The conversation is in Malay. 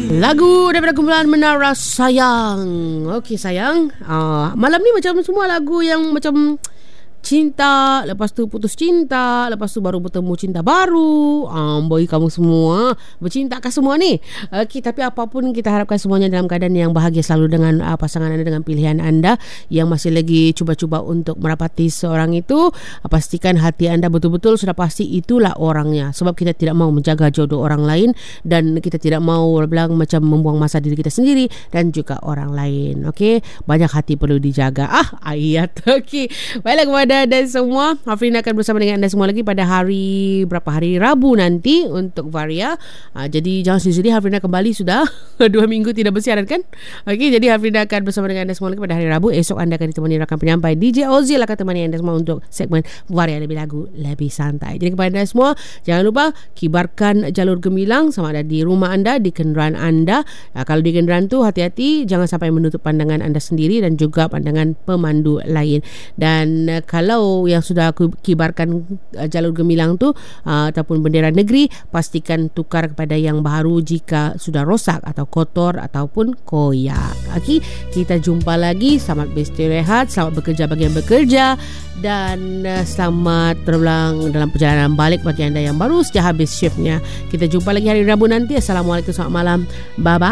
Lagu daripada kumpulan Menara Sayang. Okey sayang, malam ni macam semua lagu yang macam cinta, lepas tu putus cinta, lepas tu baru bertemu cinta baru. Boy kamu semua bercinta kah semua ni? Okey, tapi apapun kita harapkan semuanya dalam keadaan yang bahagia selalu dengan pasangan anda, dengan pilihan anda. Yang masih lagi cuba-cuba untuk merapati seorang itu, pastikan hati anda betul-betul sudah pasti itulah orangnya. Sebab kita tidak mau menjaga jodoh orang lain, dan kita tidak mau bilang macam membuang masa diri kita sendiri dan juga orang lain. Okey, banyak hati perlu dijaga. Ayat. Okey, baiklah kepada dan semua, Hafrin akan bersama dengan anda semua lagi pada hari Rabu nanti untuk Varia. Jadi jangan sedih-sedih, Hafrin kembali sudah 2 minggu tidak bersiaran kan. Okey, jadi Hafrin akan bersama dengan anda semua lagi pada hari Rabu. Esok anda akan ditemani rakan penyampai DJ Ozil akan temani anda semua untuk segmen Varia lebih lagu lebih santai. Jadi kepada anda semua, jangan lupa kibarkan jalur gemilang sama ada di rumah anda, di kenderaan anda. Kalau di kenderaan tu hati-hati, jangan sampai menutup pandangan anda sendiri dan juga pandangan pemandu lain. Dan kalau yang sudah aku kibarkan jalur gemilang tu ataupun bendera negeri, pastikan tukar kepada yang baru jika sudah rosak atau kotor ataupun koyak. Okey, kita jumpa lagi. Selamat beristirahat, selamat bekerja bagi yang bekerja, dan selamat terulang dalam perjalanan balik bagi anda yang baru sejak habis shiftnya. Kita jumpa lagi hari Rabu nanti. Assalamualaikum, selamat malam, bye bye.